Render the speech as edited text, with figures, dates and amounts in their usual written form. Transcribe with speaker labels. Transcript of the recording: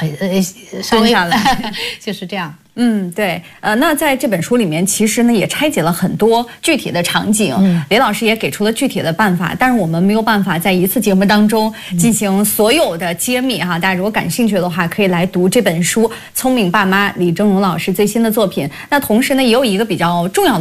Speaker 1: 稍微
Speaker 2: 下来
Speaker 1: 就是这样。
Speaker 2: 对，那在这本书里面，其实呢也拆解了很多具体的场景，雷老师也给出了具体的办法，但是我们没有办法在一次节目当中进行所有的揭秘哈。大家如果感兴趣的话，可以来读这本书《聪明爸妈》李峥嵘老师最新的作品。那同时呢，也有一个比较重要的